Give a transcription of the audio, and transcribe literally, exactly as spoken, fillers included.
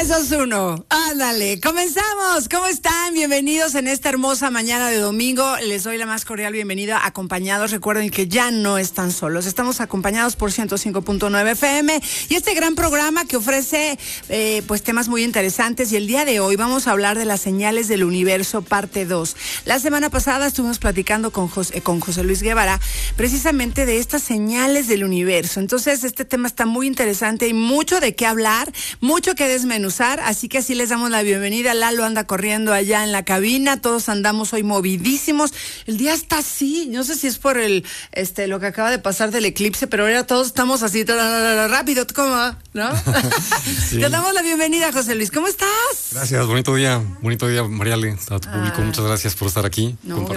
Eso es uno. Ándale, comenzamos. ¿Cómo están? Bienvenidos en esta hermosa mañana de domingo. Les doy la más cordial bienvenida, acompañados. Recuerden que ya no están solos. Estamos acompañados por ciento cinco punto nueve F M y este gran programa que ofrece eh, pues temas muy interesantes. Y el día de hoy vamos a hablar de las señales del universo, parte dos. La semana pasada estuvimos platicando con José, con José Luis Guevara precisamente de estas señales del universo. Entonces, este tema está muy interesante y mucho de qué hablar, mucho que desmenuzar, así que así les damos la bienvenida. Lalo anda corriendo allá en la cabina, todos andamos hoy movidísimos. El día está así, no sé si es por el este lo que acaba de pasar del eclipse, pero ahora todos estamos así rápido, ¿cómo? ¿No? Sí. Te damos la bienvenida, José Luis. ¿Cómo estás? Gracias, bonito día, bonito día, Mariale, a tu público. Ah. Muchas gracias por estar aquí. No,